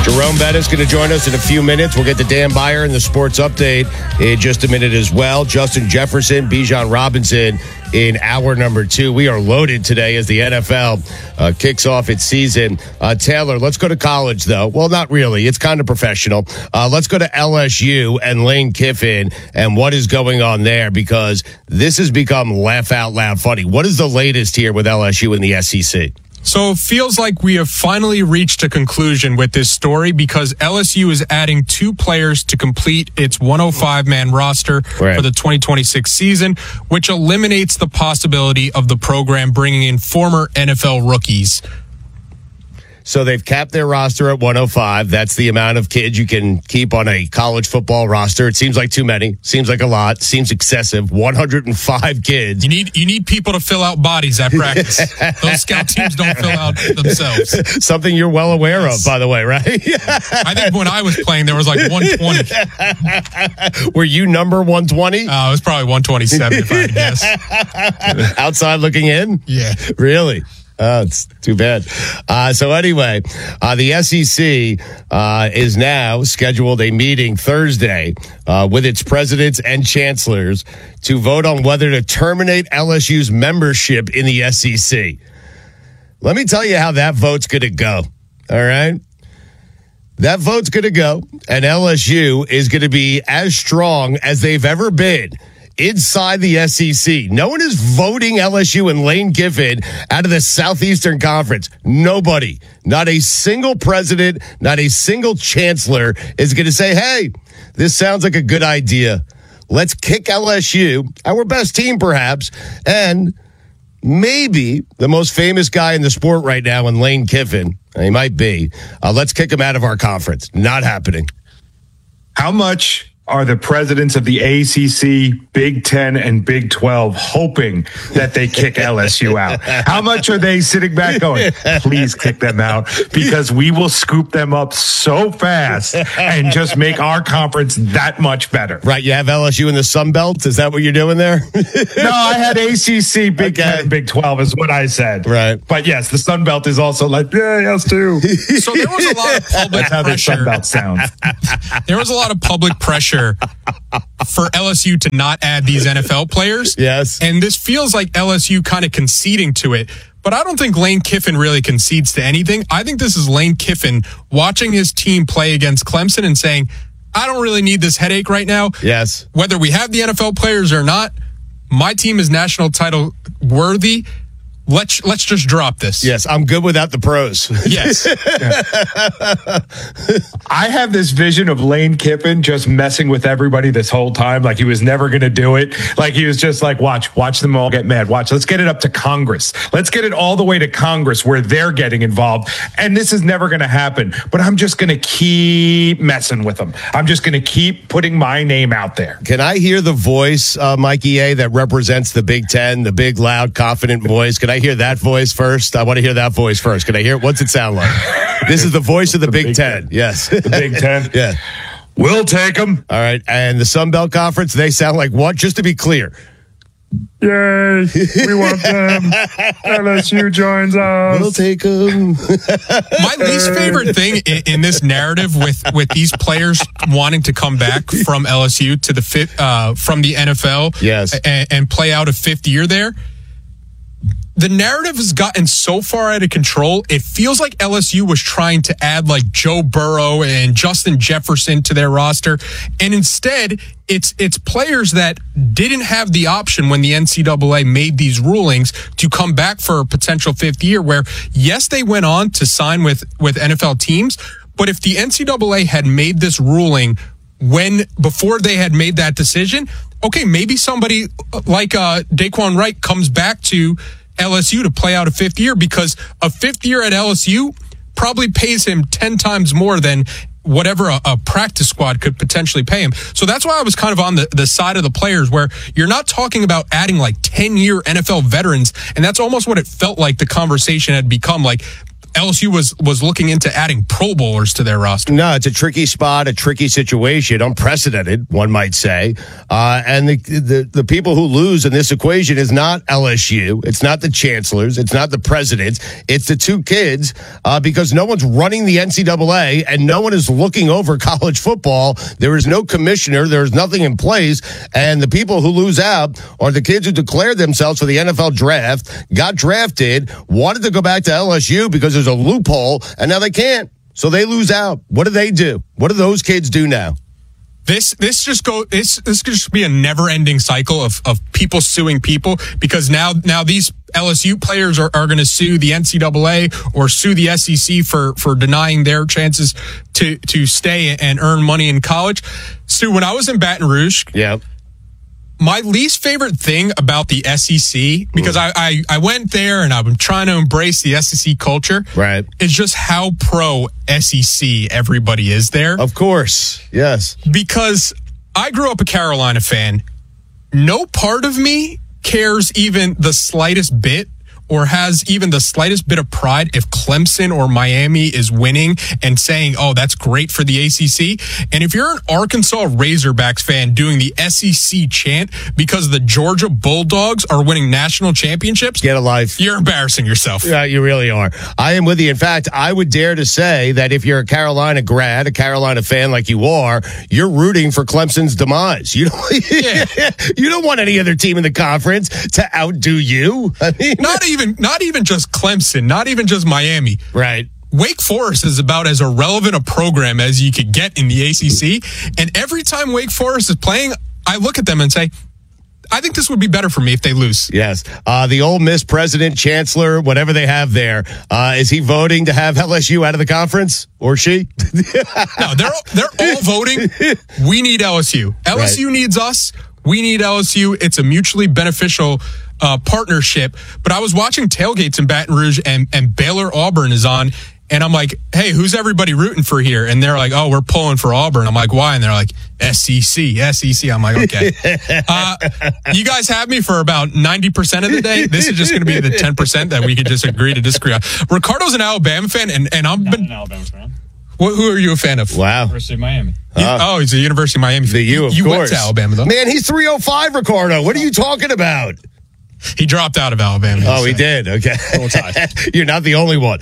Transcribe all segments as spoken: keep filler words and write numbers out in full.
Jerome Bettis going to join us in a few minutes. We'll get to Dan Beyer in the sports update in just a minute as well. Justin Jefferson, Bijan Robinson in hour number two. We are loaded today as the N F L uh, kicks off its season. Uh, Taylor, let's go to college, though. Well, not really. It's kind of professional. Uh, let's go to L S U and Lane Kiffin and what is going on there, because this has become laugh out loud funny. What is the latest here with L S U and the S E C? So it feels like we have finally reached a conclusion with this story, because L S U is adding two players to complete its one oh five man roster right. for the twenty twenty-six season, which eliminates the possibility of the program bringing in former N F L rookies. So they've capped their roster at one oh five. That's the amount of kids you can keep on a college football roster. It seems like too many. Seems like a lot. Seems excessive. one hundred five kids. You need you need people to fill out bodies at practice. Those scout teams don't fill out themselves. Something you're well aware yes. of, by the way, right? I think when I was playing, there was like one twenty. Were you number one twenty? Uh, it was probably one twenty-seven, if I had to guess. Outside looking in? Yeah. Really? Oh, it's too bad. Uh, so anyway, uh, the S E C uh, is now scheduled a meeting Thursday uh, with its presidents and chancellors to vote on whether to terminate L S U's membership in the S E C. Let me tell you how that vote's going to go. All right? That vote's going to go, and L S U is going to be as strong as they've ever been inside the S E C. No one is voting L S U and Lane Kiffin out of the Southeastern Conference. Nobody. Not a single president, not a single chancellor is going to say, hey, this sounds like a good idea. Let's kick L S U, our best team perhaps, and maybe the most famous guy in the sport right now in Lane Kiffin. He might be. Uh, let's kick him out of our conference. Not happening. How much are the presidents of the A C C, Big Ten, and Big twelve hoping that they kick L S U out? How much are they sitting back going, please kick them out, because we will scoop them up so fast and just make our conference that much better? Right, you have L S U in the Sun Belt? Is that what you're doing there? No, I had A C C, Big okay. Ten, Big twelve is what I said. Right. But yes, the Sun Belt is also like, yeah, yes, too. So there was a lot of public That's how the pressure. Sun Belt sounds. There was a lot of public pressure for L S U to not add these N F L players. Yes. And this feels like L S U kind of conceding to it. But I don't think Lane Kiffin really concedes to anything. I think this is Lane Kiffin watching his team play against Clemson and saying, I don't really need this headache right now. Yes. Whether we have the N F L players or not, my team is national title worthy. Let's let's just drop this. Yes, I'm good without the pros. Yes. I have this vision of Lane Kiffin just messing with everybody this whole time. Like he was never going to do it. Like he was just like, watch, watch them all get mad. Watch, let's get it up to Congress. Let's get it all the way to Congress where they're getting involved. And this is never going to happen. But I'm just going to keep messing with them. I'm just going to keep putting my name out there. Can I hear the voice, uh, Mikey A, that represents the Big Ten, the big, loud, confident voice? Can I hear that voice first? I want to hear that voice first. Can I hear it? What's it sound like? This is the voice of the, the Big, Big Ten. Ten. Yes. The Big Ten? Yeah. We'll take them. All right. And the Sun Belt Conference, they sound like what? Just to be clear. Yay. We want them. L S U joins us. We'll take them. My least favorite thing in, in this narrative with, with these players wanting to come back from L S U to the fifth, uh, from the N F L yes. and, and play out a fifth year there. The narrative has gotten so far out of control, it feels like L S U was trying to add like Joe Burrow and Justin Jefferson to their roster. And instead, it's it's players that didn't have the option when the N C double A made these rulings to come back for a potential fifth year, where, yes, they went on to sign with, with N F L teams. But if the N C double A had made this ruling when before they had made that decision, okay, maybe somebody like uh, Daquan Wright comes back to L S U to play out a fifth year, because a fifth year at L S U probably pays him ten times more than whatever a, a practice squad could potentially pay him. So that's why I was kind of on the, the side of the players, where you're not talking about adding like ten year N F L veterans. And that's almost what it felt like the conversation had become. Like, L S U was was looking into adding Pro Bowlers to their roster. No, it's a tricky spot, a tricky situation, unprecedented, one might say. Uh, and the, the the people who lose in this equation is not L S U. It's not the chancellors. It's not the presidents. It's the two kids uh, because no one's running the N C double A and no one is looking over college football. There is no commissioner. There is nothing in place. And the people who lose out are the kids who declared themselves for the N F L draft, got drafted, wanted to go back to L S U because there's a loophole, and now they can't. So they lose out. What do they do? What do those kids do now? This this just go this this could just be a never ending cycle of of people suing people because now now these L S U players are, are going to sue the N C double A or sue the S E C for for denying their chances to to stay and earn money in college. Stu, when I was in Baton Rouge, yeah. My least favorite thing about the S E C, because I, I, I went there and I've been trying to embrace the S E C culture, right? Is just how pro S E C everybody is there. Of course, yes. Because I grew up a Carolina fan. No part of me cares even the slightest bit or has even the slightest bit of pride if Clemson or Miami is winning and saying, oh, that's great for the A C C. And if you're an Arkansas Razorbacks fan doing the S E C chant because the Georgia Bulldogs are winning national championships, get a life. You're embarrassing yourself. Yeah, you really are. I am with you. In fact, I would dare to say that if you're a Carolina grad, a Carolina fan like you are, you're rooting for Clemson's demise. You don't, yeah. You don't want any other team in the conference to outdo you. I mean, not even Not even just Clemson, not even just Miami. Right. Wake Forest is about as irrelevant a program as you could get in the A C C. And every time Wake Forest is playing, I look at them and say, I think this would be better for me if they lose. Yes. Uh, the Ole Miss president, chancellor, whatever they have there, uh, is he voting to have L S U out of the conference? Or she? No, they're, they're all voting. We need L S U. L S U right. needs us. We need L S U. It's a mutually beneficial uh, partnership. But I was watching tailgates in Baton Rouge, and, and Baylor Auburn is on. And I'm like, hey, who's everybody rooting for here? And they're like, oh, we're pulling for Auburn. I'm like, why? And they're like, S E C, S E C. I'm like, okay. Uh, you guys have me for about ninety percent of the day. This is just going to be the ten percent that we could just agree to disagree on. Ricardo's an Alabama fan, and, and I'm Not been, an Alabama fan. Wh- who are you a fan of? Wow. University of Miami. You, uh, oh, he's a University of Miami fan. The U, of you course. went to Alabama, though. Man, he's three oh five, Ricardo. What are you talking about? He dropped out of Alabama. Oh, he did. Okay. You're not the only one.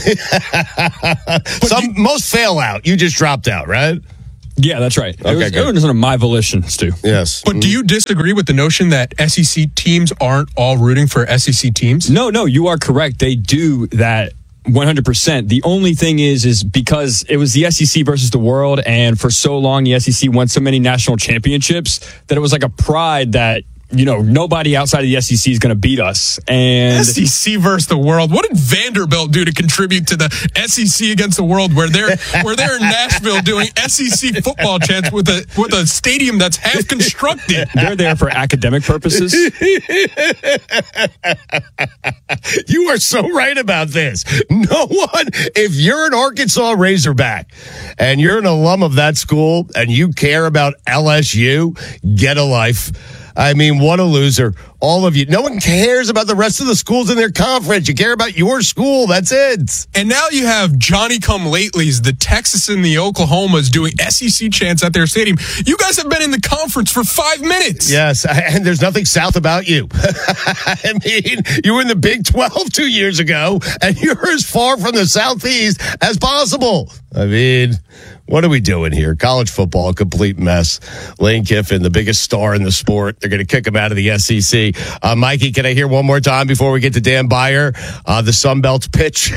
Some you, most fail out. You just dropped out, right? Yeah, that's right. Okay, it was, good. it was on my volition, Stu. Yes. But do you disagree with the notion that S E C teams aren't all rooting for S E C teams? No, no, you are correct. They do that one hundred percent. The only thing is, is because it was the S E C versus the world, and for so long the S E C won so many national championships that it was like a pride that, you know, nobody outside of the S E C is going to beat us. And S E C versus the world. What did Vanderbilt do to contribute to the S E C against the world, where they're where they're in Nashville doing S E C football chants with a with a stadium that's half constructed? They're there for academic purposes. You are so right about this. No one, if you're an Arkansas Razorback and you're an alum of that school and you care about L S U, get a life. I mean, what a loser. All of you. No one cares about the rest of the schools in their conference. You care about your school. That's it. And now you have Johnny-come-latelys, the Texas and the Oklahomas doing S E C chants at their stadium. You guys have been in the conference for five minutes. Yes, and there's nothing south about you. I mean, you were in the Big twelve two years ago, and you're as far from the Southeast as possible. I mean, what are we doing here? College football, a complete mess. Lane Kiffin, the biggest star in the sport. They're going to kick him out of the S E C. Uh, Mikey, can I hear one more time before we get to Dan Beyer? Uh, the Sunbelt pitch.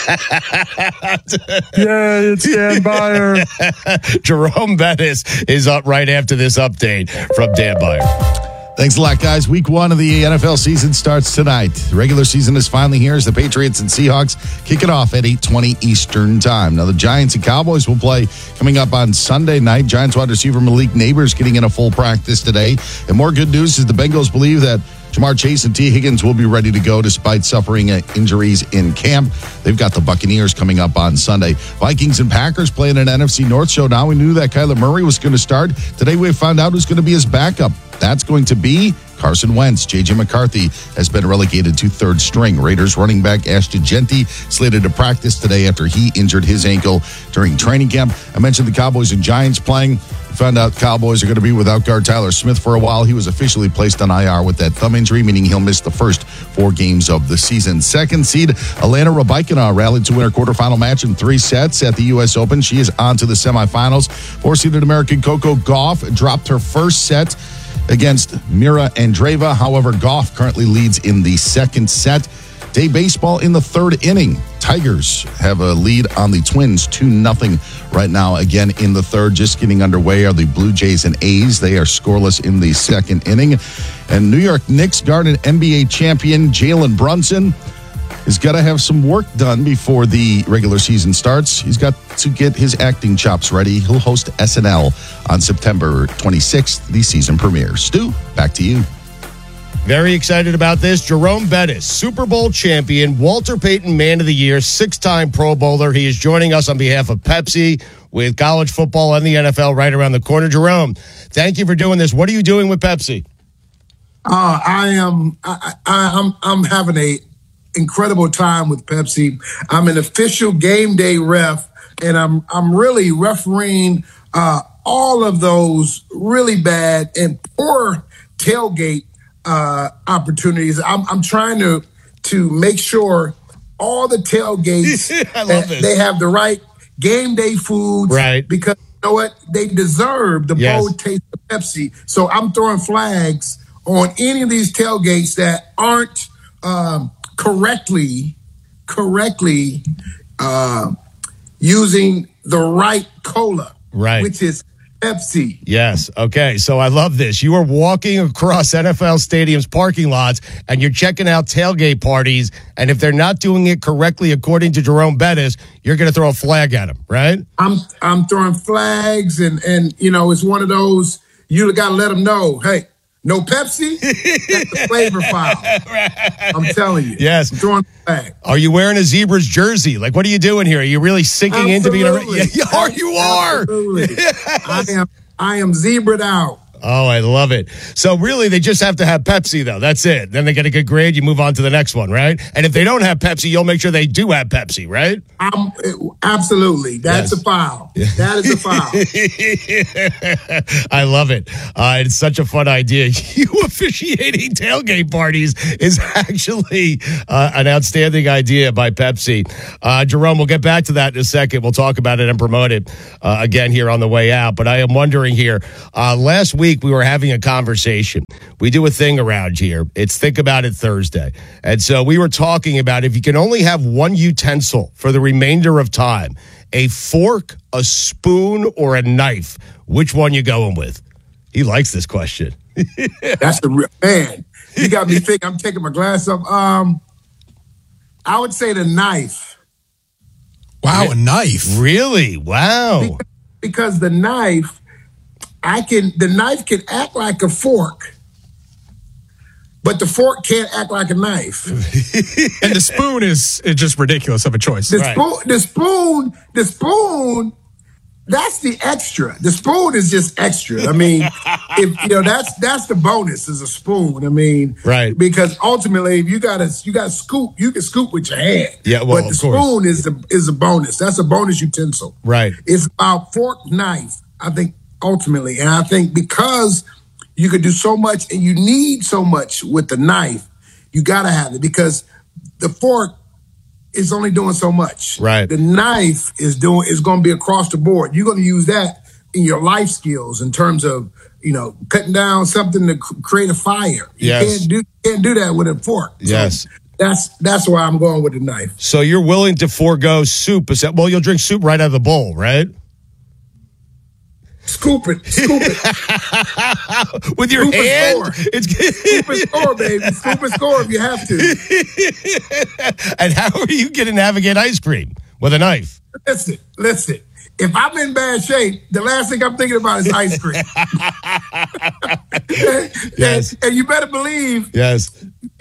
Yeah, it's Dan Beyer. Jerome Bettis is up right after this update from Dan Beyer. Thanks a lot, guys. Week one of the N F L season starts tonight. The regular season is finally here as the Patriots and Seahawks kick it off at eight twenty Eastern time. Now, the Giants and Cowboys will play coming up on Sunday night. Giants wide receiver Malik Neighbors getting in a full practice today. And more good news is the Bengals believe that Jamar Chase and T. Higgins will be ready to go despite suffering injuries in camp. They've got the Buccaneers coming up on Sunday. Vikings and Packers playing an N F C North show. Now we knew that Kyler Murray was going to start. Today we found out who's going to be his backup. That's going to be Carson Wentz. J J McCarthy has been relegated to third string. Raiders running back Ashton Jeanty slated to practice today after he injured his ankle during training camp. I mentioned the Cowboys and Giants playing. We found out Cowboys are going to be without guard Tyler Smith for a while. He was officially placed on I R with that thumb injury, meaning he'll miss the first four games of the season. Second seed, Alana Rybakina rallied to win her quarterfinal match in three sets at the U S Open. She is on to the semifinals. Four-seeded American Coco Gauff dropped her first set against Mira Andreeva. However, Gauff currently leads in the second set. Day baseball in the third inning. Tigers have a lead on the Twins, two nothing right now. Again, in the third, just getting underway are the Blue Jays and A's. They are scoreless in the second inning. And New York Knicks guard and N B A champion Jalen Brunson has got to have some work done before the regular season starts. He's got to get his acting chops ready. He'll host S N L on September twenty-sixth, the season premiere. Stu, back to you. Very excited about this. Jerome Bettis, Super Bowl champion, Walter Payton Man of the Year, six-time Pro Bowler. He is joining us on behalf of Pepsi with college football and the N F L right around the corner. Jerome, thank you for doing this. What are you doing with Pepsi? Uh, I am. I, I, I'm. I'm having a incredible time with Pepsi. I'm an official game day ref, and I'm. I'm really refereeing uh, all of those really bad and poor tailgate uh, opportunities. I'm, I'm trying to to make sure all the tailgates I love this. they have the right game day foods, right? Because you know what, they deserve the Yes. bold taste of Pepsi. So I'm throwing flags on any of these tailgates that aren't um, correctly correctly uh, using the right cola, Right. which is Pepsi. Yes. Okay. So I love this. You are walking across N F L stadiums parking lots and you're checking out tailgate parties. And if they're not doing it correctly, according to Jerome Bettis, you're going to throw a flag at them, right? I'm I'm throwing flags, and and you know, it's one of those, you got to let them know, hey, no Pepsi, that's the flavor file. I'm telling you. Yes. I'm throwing a flag. Are you wearing a Zebra's jersey? Like, what are you doing here? Are you really sinking into being a... Absolutely. Yeah, you are. You are. Absolutely. Yes. I am I am zebraed out. Oh, I love it. So really, they just have to have Pepsi, though. That's it. Then they get a good grade. You move on to the next one, right? And if they don't have Pepsi, you'll make sure they do have Pepsi, right? I'm, absolutely. That's Yes. a foul. That is a foul. I love it. Uh, it's such a fun idea. You officiating tailgate parties is actually uh, an outstanding idea by Pepsi. Uh, Jerome, we'll get back to that in a second. We'll talk about it and promote it uh, again here on the way out. But I am wondering here, uh, last week we were having a conversation. We do a thing around here. It's Think About It Thursday. And so we were talking about if you can only have one utensil for the remainder of time, a fork, a spoon, or a knife, which one you going with? He likes this question. That's the real man. You got me thinking. I'm taking my glass off. Um, I would say the knife. Wow, a knife. Really? Wow. Because the knife, I can, the knife can act like a fork, but the fork can't act like a knife. And the spoon is, is just ridiculous of a choice. The Right. spoon, the spoon, the spoon, that's the extra. The spoon is just extra. I mean, if you know, that's that's the bonus is a spoon. I mean, Right. Because ultimately, if you got to you got to scoop, you can scoop with your hand. Yeah, well, but the of course. spoon is the is a bonus. That's a bonus utensil. Right. It's about fork, knife. I think ultimately, and I think because you could do so much and you need so much with the knife, you got to have it because the fork is only doing so much. Right. The knife is doing is going to be across the board. You're going to use that in your life skills in terms of, you know, cutting down something to c- create a fire. You Yes. can't do can't do that with a fork. So Yes. that's that's why I'm going with the knife. So you're willing to forego soup. Is that- Well, you'll drink soup right out of the bowl, right? Scoop it, scoop it, With your Scoop and hand? score. It's scoop and score, baby. Scoop and score if you have to. And how are you going to navigate ice cream? With a knife. Listen, listen. If I'm in bad shape, the last thing I'm thinking about is ice cream. Yes. and, and you better believe Yes.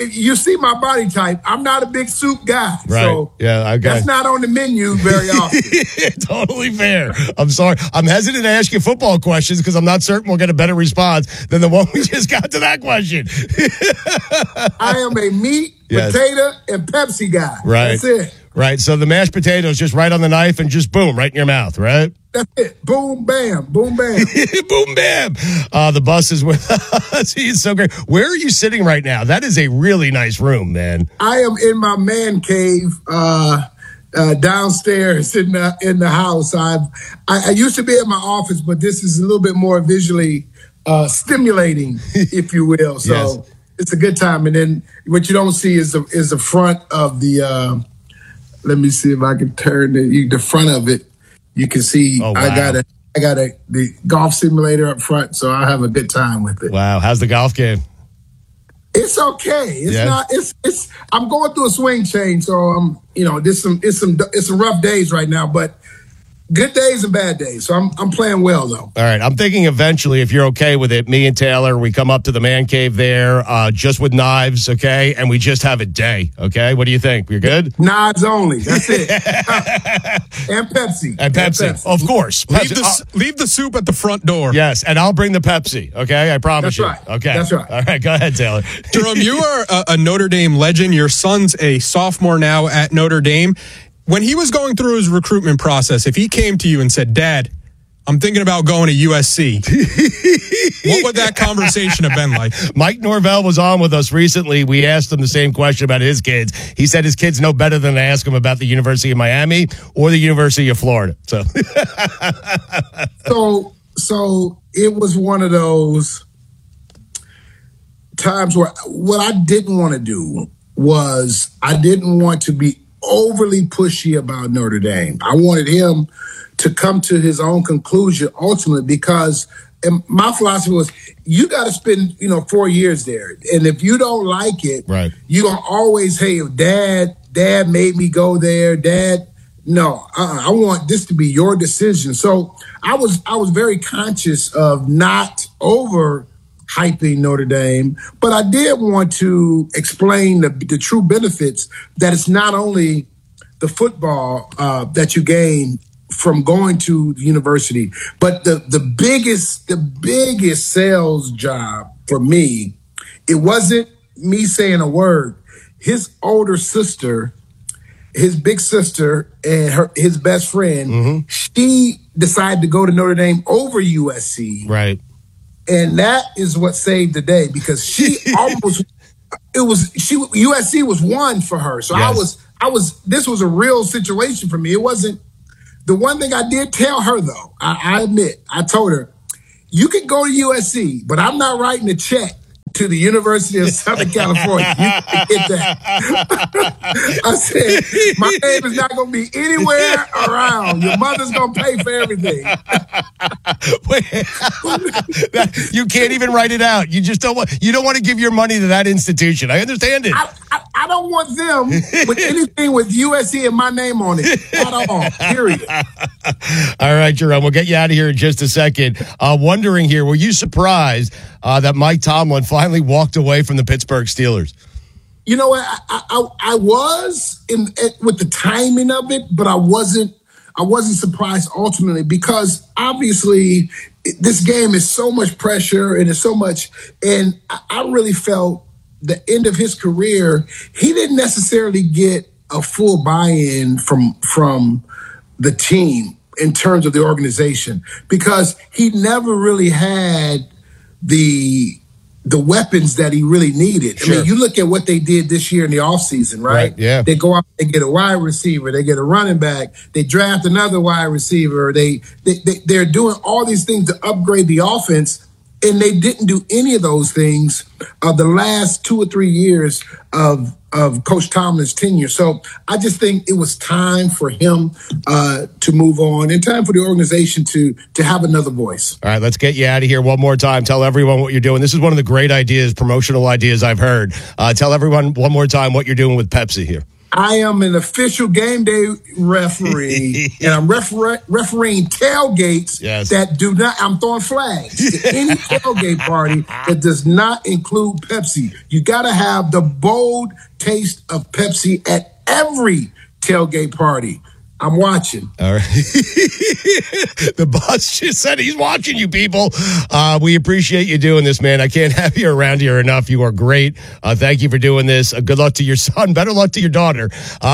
you see my body type. I'm not a big soup guy. Right. So yeah, I got that's not on the menu very often. Totally fair. I'm sorry. I'm hesitant to ask you football questions because I'm not certain we'll get a better response than the one we just got to that question. I am a meat, Yes. potato, and Pepsi guy. Right. That's it. Right. So the mashed potatoes just right on the knife and just boom, right in your mouth, right? That's it. Boom, bam, boom, bam. Boom, bam. Uh, the bus is with us. He's so great. Where are you sitting right now? That is a really nice room, man. I am in my man cave uh, uh, downstairs in the in the house. I've I, I used to be at my office, but this is a little bit more visually uh, stimulating, if you will. So Yes. it's a good time. And then what you don't see is the is the front of the. Uh, let me see if I can turn the the front of it. You can see Oh, wow. I got a I got a the golf simulator up front, so I have a good time with it. Wow. How's the golf game? It's okay. It's Yeah. not. It's it's. I'm going through a swing change, so I'm. You know, there's some. It's some. It's some rough days right now, but good days and bad days. So I'm. I'm playing well though. All right. I'm thinking eventually, if you're okay with it, me and Taylor, we come up to the man cave there uh, just with knives, okay? And we just have a day, okay? What do you think? You're good? Knives only. That's it. And Pepsi. And Pepsi. Of course. Leave Pepsi. the, s- leave the soup at the front door. Yes, and I'll bring the Pepsi, okay? I promise That's you. right. Okay. That's right. All right, go ahead, Taylor. Jerome, you are a, a Notre Dame legend. Your son's a sophomore now at Notre Dame. When he was going through his recruitment process, if he came to you and said, Dad, I'm thinking about going to U S C, what would that conversation have been like? Mike Norvell was on with us recently. We asked him the same question about his kids. He said his kids know better than to ask him about the University of Miami or the University of Florida. So, So so it was one of those times where what I didn't want to do was I didn't want to be overly pushy about Notre Dame. I wanted him to come to his own conclusion ultimately because and my philosophy was you got to spend, you know, four years there. And if you don't like it, Right. you're going to always, hey, dad, dad made me go there. Dad, no, uh-uh, I want this to be your decision. So I was I was very conscious of not over hyping Notre Dame, but I did want to explain the, the true benefits that it's not only the football uh, that you gain from going to the university, but the, the biggest the biggest sales job for me, it wasn't me saying a word. His older sister, his big sister, and her his best friend, Mm-hmm. she decided to go to Notre Dame over U S C. right. And that is what saved the day because she almost it was she U S C was one for her. So I Yes. was I was this was a real situation for me. It wasn't the one thing I did tell her though. I, I admit I told her you can go to U S C, but I'm not writing a check to the University of Southern California. You can get that. I said, my name is not going to be anywhere around. Your mother's going to pay for everything. Wait, that- you can't even write it out. You just don't want. You don't want to give your money to that institution. I understand it. I, I, I don't want them with anything with U S C and my name on it at all, period. All right, Jerome, we'll get you out of here in just a second. Uh, wondering here, were you surprised uh, that Mike Tomlin finally walked away from the Pittsburgh Steelers? You know what? I, I, I was in with the timing of it, but I wasn't. I wasn't surprised ultimately because obviously this game is so much pressure and it's so much. And I, I really felt the end of his career, he didn't necessarily get a full buy-in from from the team in terms of the organization because he never really had the the weapons that he really needed. Sure. I mean, you look at what they did this year in the offseason, right? Right, yeah. They go out, they get a wide receiver, they get a running back, they draft another wide receiver, they, they, they they're doing all these things to upgrade the offense, and they didn't do any of those things of the last two or three years of of Coach Tomlin's tenure. So I just think it was time for him uh, to move on and time for the organization to to have another voice. All right, let's get you out of here one more time. Tell everyone what you're doing. This is one of the great ideas, promotional ideas I've heard. Uh, tell everyone one more time what you're doing with Pepsi here. I am an official game day referee, and I'm refer- refereeing tailgates yes. that do not, I'm throwing flags to any tailgate party that does not include Pepsi. You got to have the bold taste of Pepsi at every tailgate party. I'm watching. All right. The boss just said he's watching you, people. Uh, we appreciate you doing this, man. I can't have you around here enough. You are great. Uh, thank you for doing this. Uh, good luck to your son. Better luck to your daughter. Uh,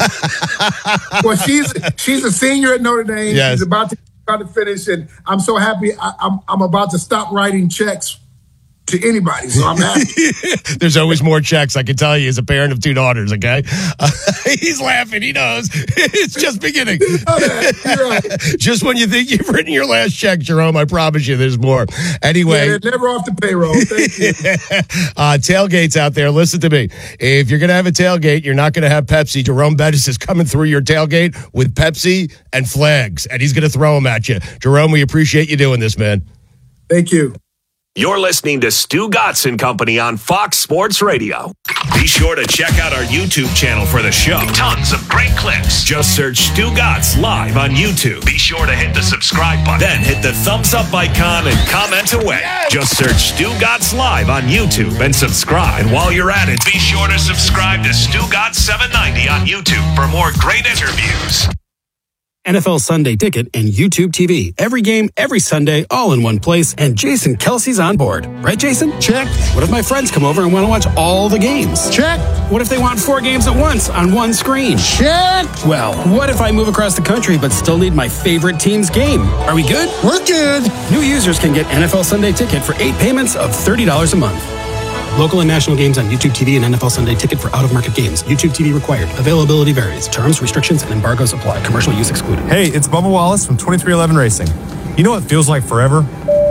well, she's she's a senior at Notre Dame. Yes. She's about to, about to finish, and I'm so happy. I, I'm I'm about to stop writing checks to anybody, so I'm happy. There's always more checks, I can tell you, as a parent of two daughters, okay? Uh, he's laughing. He knows. It's just beginning. You know that. You're right. Just when you think you've written your last check, Jerome, I promise you there's more. Anyway. Yeah, they're never off the payroll. Thank you. uh, tailgates out there, listen to me. If you're going to have a tailgate, you're not going to have Pepsi. Jerome Bettis is coming through your tailgate with Pepsi and flags, and he's going to throw them at you. Jerome, we appreciate you doing this, man. Thank you. You're listening to Stu Gatz and Company on Fox Sports Radio. Be sure to check out our YouTube channel for the show. Tons of great clips. Just search Stu Gatz live on YouTube. Be sure to hit the subscribe button. Then hit the thumbs up icon and comment away. Yes. Just search Stu Gatz live on YouTube and subscribe. And while you're at it, be sure to subscribe to Stu Gatz seven ninety on YouTube for more great interviews. N F L Sunday Ticket and YouTube T V. Every game, every Sunday, all in one place. And Jason Kelsey's on board. Right, Jason? Check. What if my friends come over and want to watch all the games? Check. What if they want four games at once on one screen? Check. Well, what if I move across the country but still need my favorite team's game? Are we good? We're good. New users can get N F L Sunday Ticket for eight payments of thirty dollars a month. Local and national games on YouTube T V and N F L Sunday Ticket for out-of-market games. YouTube T V required. Availability varies. Terms, restrictions, and embargoes apply. Commercial use excluded. Hey, it's Bubba Wallace from twenty-three eleven Racing. You know what feels like forever?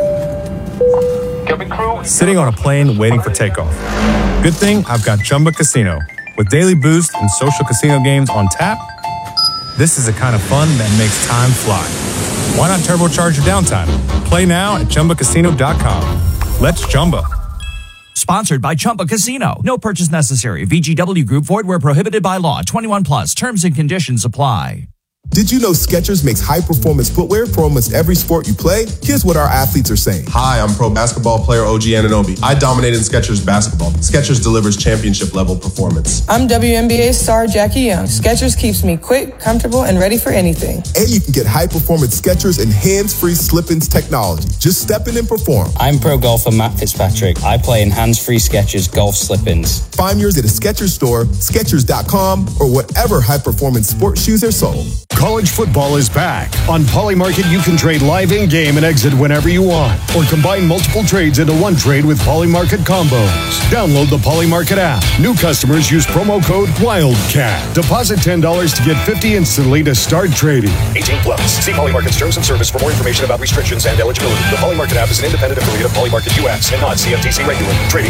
Sitting on a plane waiting for takeoff. Good thing I've got Chumba Casino. With daily boost and social casino games on tap, this is the kind of fun that makes time fly. Why not turbocharge your downtime? Play now at Chumba Casino dot com. Let's Chumba. Sponsored by Chumba Casino. No purchase necessary. V G W Group. Void where prohibited by law. twenty-one plus. Terms and conditions apply. Did you know Skechers makes high-performance footwear for almost every sport you play? Here's what our athletes are saying. Hi, I'm pro basketball player O G Anunoby. I dominated in Skechers basketball. Skechers delivers championship-level performance. I'm W N B A star Jackie Young. Skechers keeps me quick, comfortable, and ready for anything. And you can get high-performance Skechers and hands-free slip-ins technology. Just step in and perform. I'm pro golfer Matt Fitzpatrick. I play in hands-free Skechers golf slip-ins. Find yours at a Skechers store, Skechers dot com, or whatever high-performance sports shoes are sold. College football is back. On Polymarket, you can trade live in-game and exit whenever you want, or combine multiple trades into one trade with Polymarket combos. Download the Polymarket app. New customers use promo code WILDCAT. Deposit ten dollars to get fifty dollars instantly to start trading. eighteen plus. See Polymarket's terms and service for more information about restrictions and eligibility. The Polymarket app is an independent affiliate of Polymarket U S and not C F T C regulated. Trading